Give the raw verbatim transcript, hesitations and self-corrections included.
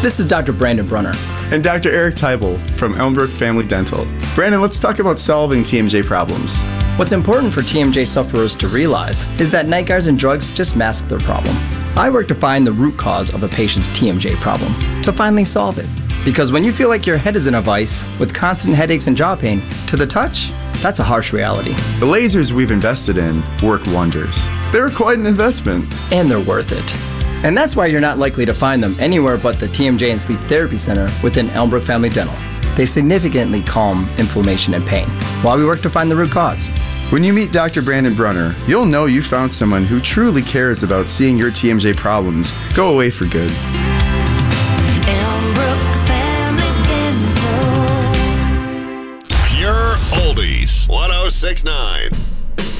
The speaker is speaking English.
This is Doctor Brandon Brunner. And Doctor Eric Teibel from Elmbrook Family Dental. Brandon, let's talk about solving T M J problems. What's important for T M J sufferers to realize is that night guards and drugs just mask their problem. I work to find the root cause of a patient's T M J problem, to finally solve it. Because when you feel like your head is in a vice, with constant headaches and jaw pain, to the touch, that's a harsh reality. The lasers we've invested in work wonders. They're quite an investment. And they're worth it. And that's why you're not likely to find them anywhere but the T M J and Sleep Therapy Center within Elmbrook Family Dental. They significantly calm inflammation and pain, while we work to find the root cause. When you meet Doctor Brandon Brunner, you'll know you found someone who truly cares about seeing your T M J problems go away for good. Pure Oldies, one oh six point nine.